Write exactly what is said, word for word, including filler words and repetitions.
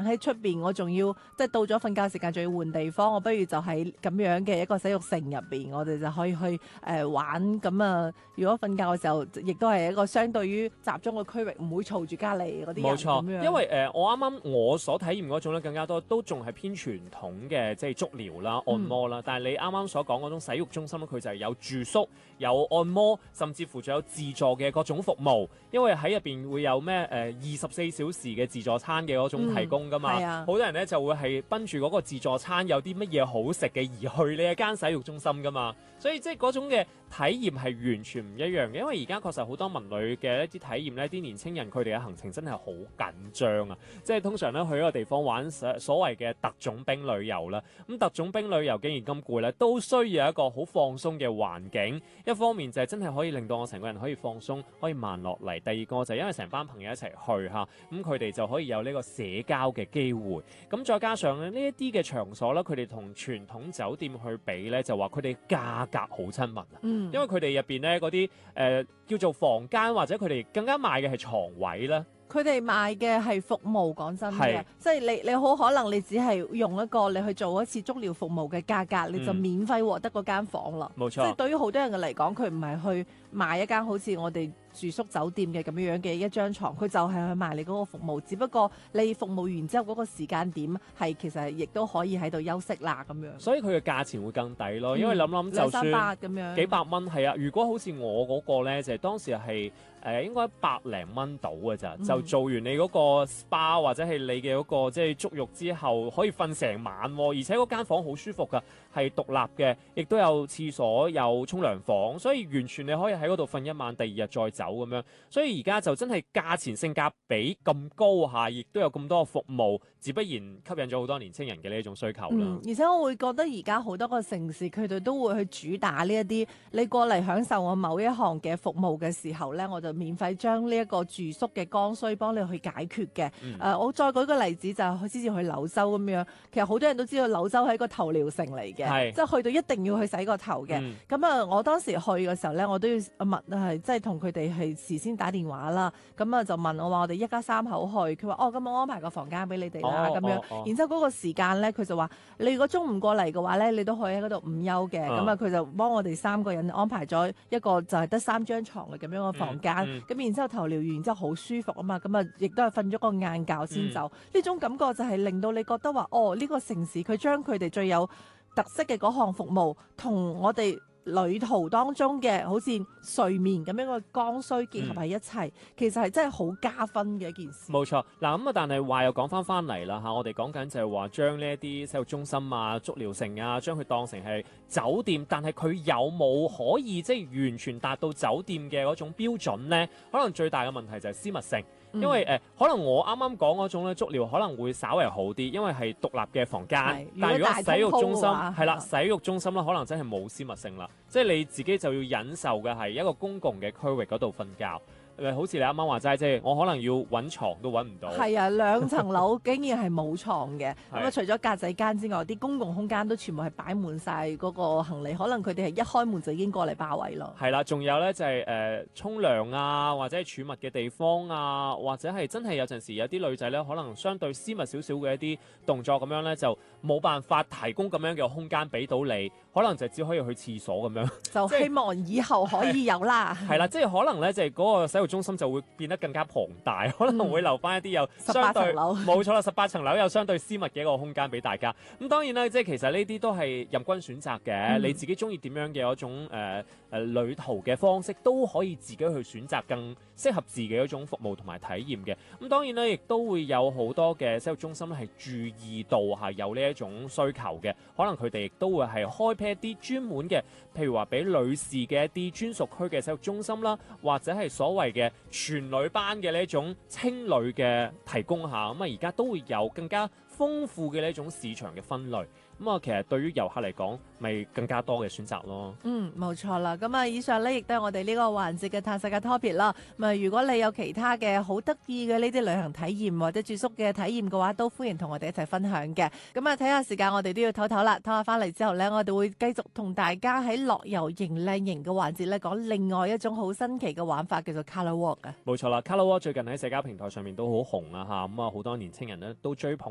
揀喺出邊，我仲要即係到咗瞓覺時間，仲要換地方，我不如就喺咁樣嘅一個洗浴城入邊，我哋就可以去誒、呃、玩。咁啊，如果瞓覺嘅時候，亦都係一個相對於集中嘅區域，唔會嘈住隔離嗰啲人。 冇錯， 咁樣因為誒、呃、我啱啱我所體驗嗰種咧，更加多都仲係偏傳統嘅，即係足療啦、按摩啦。嗯、但係你啱啱所講嗰種洗浴中心咧，佢就係有住宿、有按摩，甚至乎仲有自助嘅各種服務。因為喺入邊會有咩誒二十四小時嘅自助餐嘅嗰種提供㗎嘛。係、嗯、啊，好多人咧就會係奔住嗰個自助餐有啲乜嘢好食嘅而去呢一間洗浴中心㗎嘛。所以即係嗰種嘅體驗係完全唔一樣嘅，因為而家確實好多文旅嘅一啲體驗呢，啲年青人佢哋嘅行程真係好緊張啊！即係通常咧去一個地方玩所謂嘅特種兵旅遊啦，咁特種兵旅遊既然咁攰咧，都需要一個好放鬆嘅環境。一方面就係真係可以令到我成個人可以放鬆，可以慢落嚟。第二個就係因為成班朋友一齊去嚇，咁佢哋就可以有呢個社交嘅機會。咁再加上咧呢一啲嘅場所咧，佢哋同傳統酒店去比咧，就話佢哋價格好親民啊，嗯、因為佢哋入邊咧嗰啲誒叫做房間，或者佢哋更加賣嘅係床位啦。 佢哋賣嘅係服務，講真嘅， 是即係你你好可能你只係用一個你去做一次足療服務嘅價格，你就免費獲得嗰間房啦。冇錯、嗯，即係對於好多人嘅嚟講，佢唔係去買一間好似我哋住宿酒店嘅咁樣樣嘅一張床，佢就係去賣你嗰個服務。只不過你服務完之後嗰個時間點係其實亦都可以喺度休息啦咁樣。所以佢嘅價錢會更抵咯，因為諗諗就算兩三百咁樣幾百蚊係啊。如果好似我嗰個咧，就係、是、當時係。誒、呃、應該百零蚊到嘅咋，嗯、就做完你嗰個 S P A 或者係你嘅嗰個即係足浴之後，可以瞓成晚、哦，而且嗰間房好舒服㗎，係獨立嘅，亦都有廁所、有沖涼房，所以完全你可以喺嗰度瞓一晚，第二日再走咁樣。所以而家就真係價錢性價比咁高下，亦都有咁多服務，自不然吸引咗好多年青人嘅呢一種需求啦、嗯。而且我會覺得而家好多個城市佢哋都會去主打呢一啲，你過嚟享受我某一項嘅服務嘅時候咧，我就免費將呢一個住宿嘅剛需幫你去解決嘅。誒、嗯呃，我再舉個例子就係之前去柳州咁樣，其實好多人都知道柳州係一個頭療城嚟嘅，是即係去到一定要去洗個頭嘅。咁啊、嗯，我當時去嘅時候咧，我都要問係即係同佢哋係事先打電話啦。咁啊就問我話我哋一家三口去，佢話哦，咁我安排個房間俾你哋啦咁樣。哦哦、然之後嗰個時間咧，佢就話你如果中午過嚟嘅話咧，你都可以喺嗰度午休嘅。咁啊佢就幫我哋三個人安排咗一個就係得三張床嘅咁樣嘅房間。咁、嗯嗯、然之後頭療完之後好舒服啊嘛，咁啊亦都係瞓咗個晏覺先走。呢、嗯、種感覺就係令到你覺得話哦，呢、呢個城市佢將佢哋最有特色嘅嗰項服務同我哋旅途當中嘅好似睡眠咁樣嘅剛需結合喺一齊，嗯、其實係真係好加分嘅一件事。冇錯，嗱咁啊，但係話又講翻翻嚟啦嚇，我哋講緊就係話將呢一啲體育中心啊、足療城啊，將佢當成係酒店，但係佢有冇可以即係、就是、完全達到酒店嘅嗰種標準呢？可能最大嘅問題就係私密性。因為誒、呃，可能我啱啱講嗰種咧足療可能會稍為好啲，因為係獨立嘅房間。但係如果洗浴中心係啦，洗浴中心咧可能真係冇私密性啦，即係你自己就要忍受嘅係一個公共嘅區域嗰度瞓覺。誒，好似你啱啱話齋，即係我可能要揾床都揾唔到。係啊，兩層樓竟然係冇床嘅。咁啊，除咗格仔間之外，啲公共空間都全部係擺滿晒嗰個行李，可能佢哋係一開門就已經過嚟霸位咯。係啦，仲有咧就係誒沖涼啊，或者係儲物嘅地方啊，或者係真係有陣時有啲女仔咧，可能相對私密少少嘅一啲動作咁樣咧，就冇辦法提供咁樣嘅空間俾到你，可能就只可以去廁所咁樣。就希望以後可以有啦。係啦，即係可能咧就係嗰個洗浴中心就會變得更加龐大，可能會留翻一啲有相對冇錯啦，十八層樓有相對私密嘅一個空間俾大家。咁當然啦，即係其實呢啲都係任君選擇嘅，嗯、你自己中意點樣嘅一種誒誒、呃呃、旅途嘅方式，都可以自己去選擇更適合自己一種服務同埋體驗嘅。咁當然咧，亦都會有好多嘅洗浴中心咧係注意到係有呢一種需求嘅，可能佢哋亦都會係開闢一啲專門嘅，譬如話俾女士嘅一啲專屬區嘅洗浴中心啦，或者係所謂嘅全女班嘅呢一種青旅嘅提供下，咁啊而家都會有更加豐富嘅呢一種市場嘅分類。咁啊，其實對於遊客嚟講，咪更加多嘅選擇咯。嗯，冇錯啦。咁啊，以上咧亦都係我哋呢個環節嘅探世界 topic 啦。咁啊，如果你有其他嘅好得意嘅呢啲旅行體驗或者住宿嘅體驗嘅話，都歡迎同我哋一齊分享嘅。咁啊，睇下時間，我哋都要唞唞啦。唞下翻嚟之後咧，我哋會繼續同大家喺樂遊營靚營嘅環節咧，講另外一種好新奇嘅玩法，叫做 Colour Walk 啊。冇錯啦，Colour Walk 最近喺社交平台上面都好紅啊嚇，咁啊好多年青人咧都追捧。